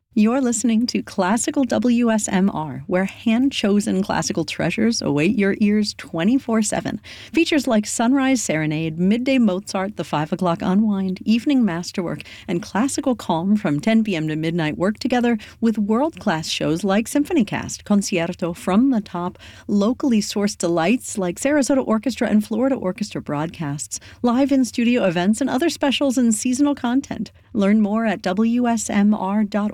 You're listening to Classical WSMR, where hand-chosen classical treasures await your ears 24/7. Features like Sunrise Serenade, Midday Mozart, the 5 o'clock Unwind, Evening Masterwork, and Classical Calm from 10 p.m. to midnight work together with world-class shows like SymphonyCast, Concierto, From the Top, locally sourced delights like Sarasota Orchestra and Florida Orchestra broadcasts, live in-studio events, and other specials and seasonal content. Learn more at WSMR.org.